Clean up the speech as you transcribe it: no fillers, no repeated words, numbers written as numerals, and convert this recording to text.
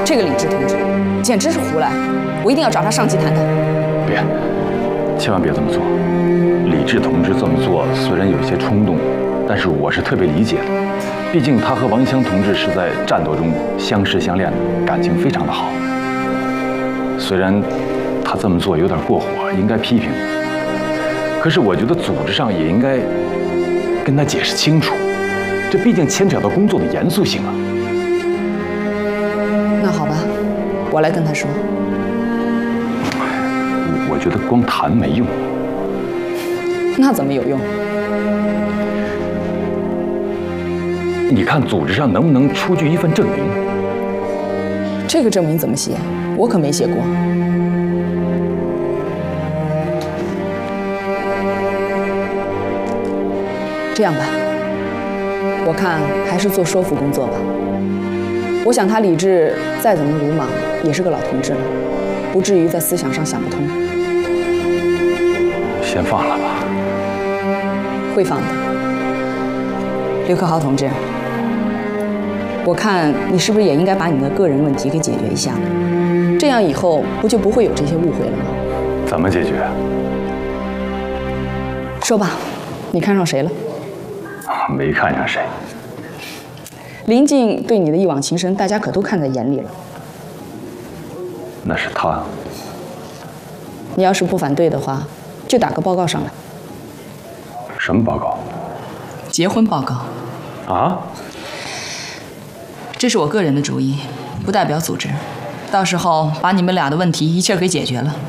这个李志同志简直是胡来，我一定要找他上级谈谈。 别，千万别这么做。李志同志这么做虽然有些冲动，但是我是特别理解的。毕竟他和王湘同志是在战斗中相识相恋的，感情非常的好。虽然他这么做有点过火，应该批评，可是我觉得组织上也应该跟他解释清楚，这毕竟牵扯到工作的严肃性啊。 那好吧，我来跟他说。 我觉得光谈没用。 那怎么有用？ 你看组织上能不能出具一份证明？ 这个证明怎么写？我可没写过。这样吧，我看还是做说服工作吧。我想他李志再怎么鲁莽，也是个老同志了，不至于在思想上想不通。 先放了吧。 会放的。刘克豪同志，我看你是不是也应该把你的个人问题给解决一下？这样以后不就不会有这些误会了吗？ 怎么解决？ 说吧，你看上谁了？ 没看上谁。 林静对你的一往情深，大家可都看在眼里了。 那是他。 你要是不反对的话，就打个报告上来。 什么报告？ 结婚报告。 啊？ 这是我个人的主意，不代表组织。到时候把你们俩的问题一气儿给解决了，